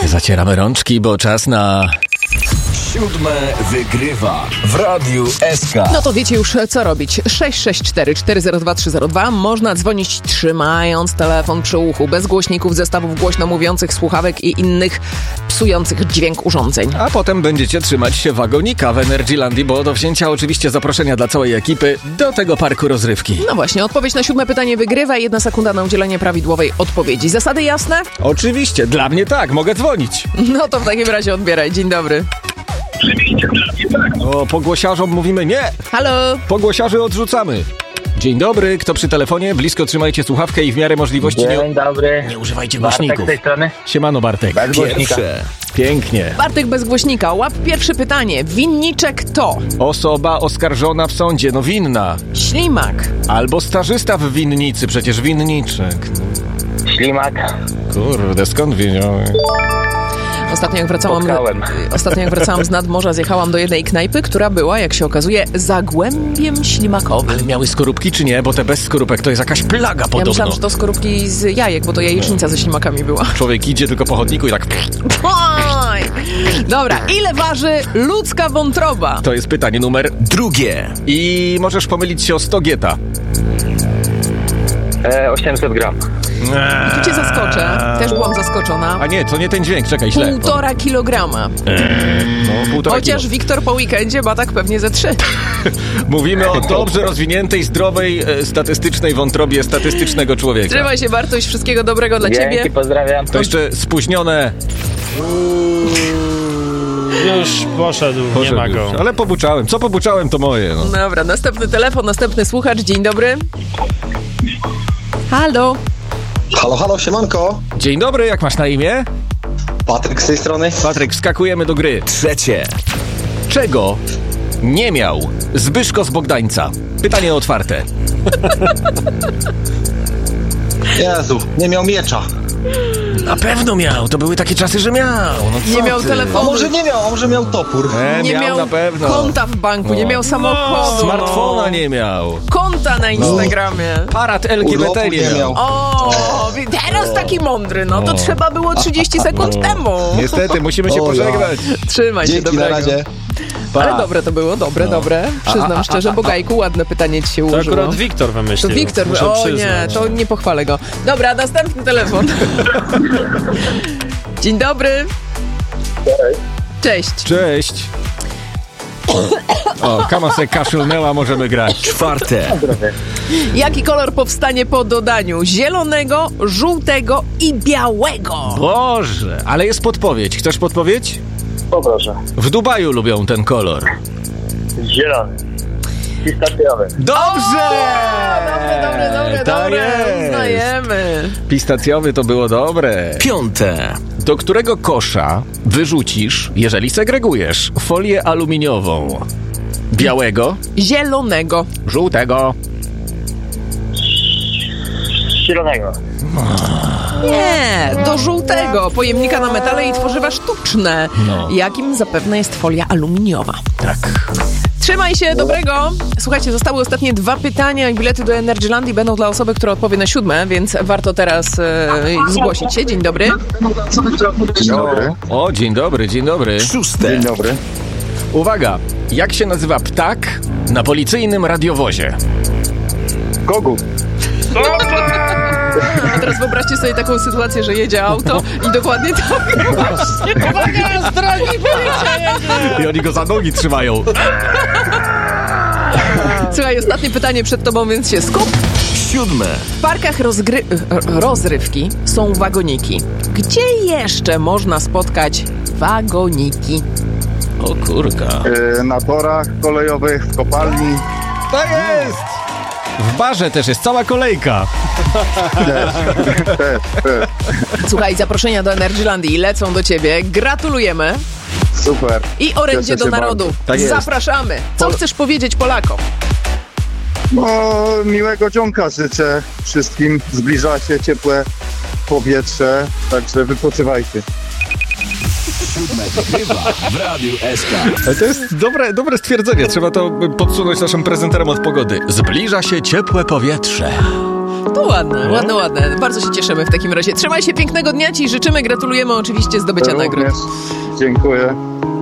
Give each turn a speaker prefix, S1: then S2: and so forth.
S1: Zacieramy rączki, bo czas na...
S2: 7 wygrywa w Radiu SK.
S3: No to wiecie już, co robić. 664 402 302. Można dzwonić trzymając telefon przy uchu, bez głośników, zestawów głośno mówiących, słuchawek i innych psujących dźwięk urządzeń.
S1: A potem będziecie trzymać się wagonika w Energylandii, bo do wzięcia oczywiście zaproszenia dla całej ekipy do tego parku rozrywki.
S3: No właśnie, odpowiedź na 7 pytanie wygrywa. 1 sekunda na udzielenie prawidłowej odpowiedzi. Zasady jasne?
S1: Oczywiście, dla mnie tak, mogę dzwonić.
S3: No to w takim razie odbieraj. Dzień dobry.
S1: O, pogłosiarzom mówimy nie.
S3: Halo?
S1: Pogłosiarzy odrzucamy. Dzień dobry, kto przy telefonie? Blisko trzymajcie słuchawkę i w miarę możliwości
S4: Dzień dobry.
S1: nie używajcie
S4: Bartek
S1: głośników.
S4: z tej strony.
S1: Siemano Bartek.
S4: Bez głośnika.
S1: Pięknie.
S3: Bartek bez głośnika. Łap pierwsze pytanie. Winniczek to
S1: Osoba oskarżona w sądzie, no winna.
S3: ślimak,
S1: Albo stażysta w winnicy, przecież winniczek.
S4: Ślimak.
S1: Kurde, skąd wiedziałem?
S3: Ostatnio
S4: Spotkałem.
S3: jak wracałam z nadmorza, zjechałam do jednej knajpy, która była, jak się okazuje, zagłębiem ślimakowym.
S1: Ale miały skorupki czy nie? Bo te bez skorupek to jest jakaś plaga
S3: Ja
S1: podobno.
S3: myślałam, że to skorupki z jajek, bo to jajecznica ze ślimakami była.
S1: Człowiek idzie tylko po chodniku i tak...
S3: Oj! Dobra, ile waży ludzka wątroba?
S1: To jest pytanie numer
S2: 2.
S1: i możesz pomylić się o 100 geta.
S4: 800 gram.
S3: Tu cię zaskoczę. Też byłam zaskoczona.
S1: A nie, to nie ten dźwięk, czekaj, źle.
S3: 1,5 kilograma.
S1: No, 1,5
S3: Chociaż
S1: kilo.
S3: Wiktor po weekendzie ma tak pewnie ze 3.
S1: Mówimy o dobrze rozwiniętej, zdrowej, statystycznej wątrobie statystycznego człowieka.
S3: Trzymaj się, Bartuś, wszystkiego dobrego dla ciebie.
S4: Dzięki, pozdrawiam.
S1: To jeszcze spóźnione.
S5: Już poszedł, nie ma go.
S1: Ale pobuczałem. Co pobuczałem, to moje. No.
S3: Dobra, następny telefon, następny słuchacz. Dzień dobry. Halo.
S6: Halo, halo, siemanko.
S1: Dzień dobry, jak masz na imię?
S6: Patryk z tej strony.
S1: Patryk, wskakujemy do gry.
S2: 3.
S1: Czego nie miał Zbyszko z Bogdańca? Pytanie otwarte.
S6: Jezu, nie miał miecza.
S1: Na pewno miał, to były takie czasy, że miał. No co
S3: Nie miał
S1: ty?
S6: A
S3: telefonu.
S6: może nie miał, a może miał topór.
S3: Nie miał
S1: na pewno.
S3: konta w banku, nie miał samochodu.
S1: Smartfona nie miał.
S3: Konta na Instagramie.
S1: Parat LGBT
S6: Urlopu
S1: nie miał.
S3: O, teraz taki mądry, no to trzeba było 30 sekund temu.
S1: Niestety, musimy się
S6: O,
S1: pożegnać.
S3: Trzymaj się,
S6: Dzięki, na
S3: dobrego.
S6: razie.
S3: Ale dobre to było, dobre. Przyznam szczerze, Bogajku, ładne pytanie ci się
S5: To
S3: ułożyło.
S5: akurat Wiktor
S3: To
S5: wymyślił.
S3: Wiktor,
S5: Muszę
S3: o nie,
S5: przyznać.
S3: to nie pochwalę go. Dobra, następny telefon. Dzień dobry. Cześć.
S1: Cześć. O, Kama se kaszlnęła, możemy grać.
S2: 4.
S3: Jaki kolor powstanie po dodaniu zielonego, żółtego i białego?
S1: Boże, ale jest podpowiedź. Chcesz podpowiedź?
S4: Poproszę.
S1: W Dubaju lubią ten kolor.
S4: Zielony. Pistacjowy.
S1: Dobrze!
S3: Dobre,
S1: jest.
S3: uznajemy.
S1: Pistacjowy to było dobre.
S2: 5.
S1: Do którego kosza wyrzucisz, jeżeli segregujesz, folię aluminiową? Białego,
S3: Zielonego.
S1: żółtego.
S4: Zielonego.
S3: Nie, do żółtego. Pojemnika na metale i tworzywa sztuczne.
S1: No.
S3: Jakim zapewne jest folia aluminiowa.
S1: Tak.
S3: Trzymaj się, dobrego. Słuchajcie, zostały ostatnie 2 pytania i bilety do Energylandii będą dla osoby, która odpowie na 7, więc warto teraz zgłosić się. Dzień dobry.
S6: Dzień dobry.
S1: O, dzień dobry, dzień dobry.
S2: 6.
S6: Dzień dobry.
S1: Uwaga, jak się nazywa ptak na policyjnym radiowozie?
S6: Kogut.
S3: A teraz wyobraźcie sobie taką sytuację, że jedzie auto i dokładnie tak. Uwaga, z drogi policja jedzie.
S1: I oni go za nogi trzymają.
S3: Słuchaj, ostatnie pytanie przed tobą, więc się skup.
S2: 7.
S3: W parkach rozrywki są wagoniki. Gdzie jeszcze można spotkać wagoniki?
S1: O kurka.
S7: Na torach kolejowych, w kopalni.
S1: Tak jest! W barze też jest cała kolejka.
S3: Słuchaj, zaproszenia do Energylandii lecą do ciebie. Gratulujemy.
S7: Super.
S3: I orędzie
S7: Cieszę
S3: do
S7: się
S3: narodu.
S7: bardzo.
S1: Tak jest.
S3: Zapraszamy. Co chcesz powiedzieć Polakom?
S7: No, miłego dzionka życzę wszystkim. Zbliża się ciepłe powietrze, także wypoczywajcie.
S2: 7 wygrywa w Radiu SK.
S1: Ale to jest dobre stwierdzenie. Trzeba to podsunąć naszym prezenterom od pogody. Zbliża się ciepłe powietrze.
S3: To ładne, ładne. Bardzo się cieszymy w takim razie. Trzymaj się, pięknego dnia ci życzymy, gratulujemy oczywiście zdobycia nagród.
S7: Również. Dziękuję.